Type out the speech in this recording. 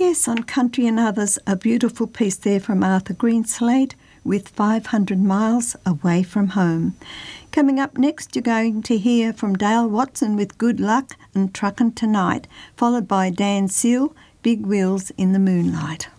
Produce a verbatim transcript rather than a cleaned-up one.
Yes, on Country and Others, a beautiful piece there from Arthur Greenslade with five hundred miles Away from Home. Coming up next, you're going to hear from Dale Watson with Good Luck and Truckin' Tonight, followed by Dan Seal, Big Wheels in the Moonlight.